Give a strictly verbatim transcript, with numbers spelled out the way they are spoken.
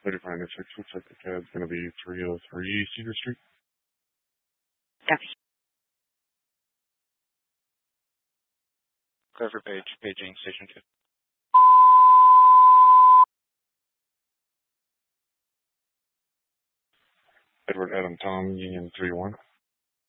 thirty-five ninety-six, looks like the cab's going to be three oh three Cedar Street. Copy. Clear for page, paging station two. Edward Adam Tom, Union three one.